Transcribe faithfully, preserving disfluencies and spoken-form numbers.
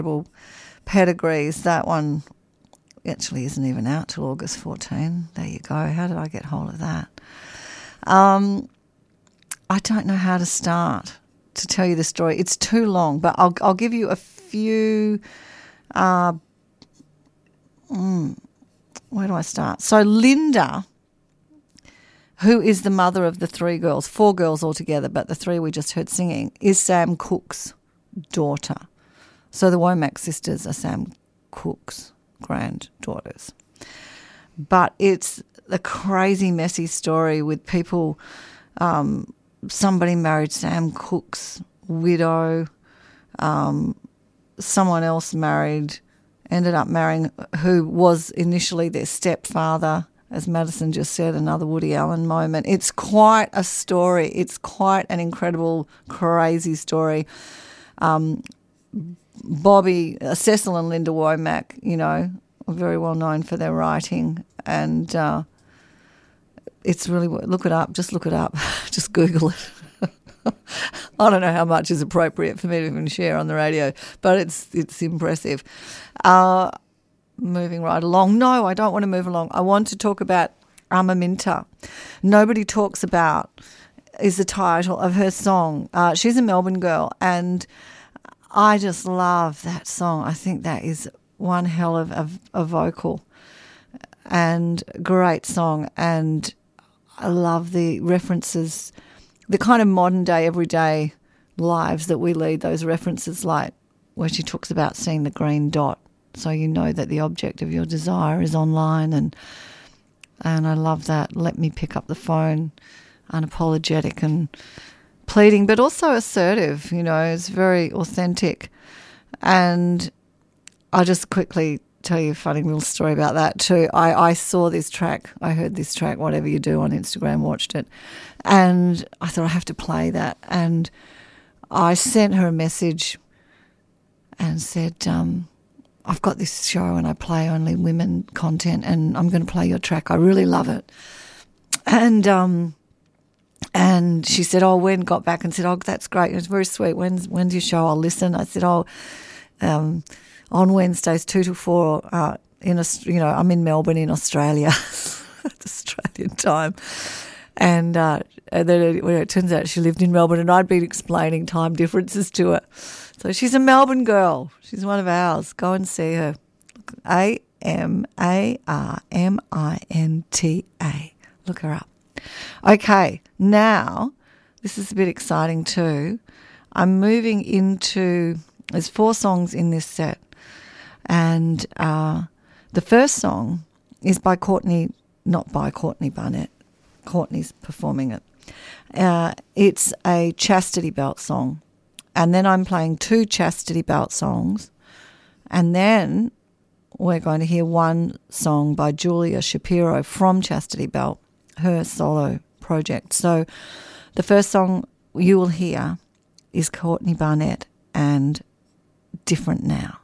pedigrees. That one actually isn't even out till August fourteenth. There you go. How did I get hold of that? Um, I don't know how to start to tell you the story. It's too long, but I'll I'll give you a few. Uh, mm, where do I start? So Linda, who is the mother of the three girls, four girls altogether, but the three we just heard singing, is Sam Cooke's daughter. So the Womack sisters are Sam Cooke's granddaughters. But it's a crazy, messy story with people. Um, somebody married Sam Cooke's widow. Um, someone else married, ended up marrying who was initially their stepfather, as Madison just said, another Woody Allen moment. It's quite a story. It's quite an incredible, crazy story. Um, Bobby, uh, Cecil and Linda Womack, you know, are very well known for their writing, and uh, it's really, look it up, just look it up, just Google it. I don't know how much is appropriate for me to even share on the radio, but it's it's impressive. Uh, moving right along. No, I don't want to move along. I want to talk about Araminta. Nobody Talks About is the title of her song. Uh, she's a Melbourne girl, and I just love that song. I think that is one hell of a, a vocal and great song, and I love the references, the kind of modern day, everyday lives that we lead, those references like where she talks about seeing the green dot so you know that the object of your desire is online, and and I love that. Let me pick up the phone, unapologetic and pleading, but also assertive, you know, it's very authentic. And I'll just quickly tell you a funny little story about that too. I, I saw this track, I heard this track, Whatever You Do, on Instagram, watched it, and I thought I have to play that. And I sent her a message and said, um, I've got this show and I play only women content and I'm going to play your track. I really love it. And um, and she said, oh, when got back and said, oh, that's great. It's very sweet. When's, when's your show? I'll listen. I said, oh, um, on Wednesdays, two to four, uh, in a, you know, I'm in Melbourne in Australia, Australian time. And, uh, and then it, well, it turns out she lived in Melbourne and I'd been explaining time differences to her. So she's a Melbourne girl. She's one of ours. Go and see her. A M A R M I N T A. Look her up. Okay, now, this is a bit exciting too. I'm moving into, there's four songs in this set. And uh, the first song is by Courtney, not by Courtney Barnett. Courtney's performing it. Uh, it's a Chastity Belt song. And then I'm playing two Chastity Belt songs. And then we're going to hear one song by Julia Shapiro from Chastity Belt, her solo project. So the first song you will hear is Courtney Barnett and Different Now.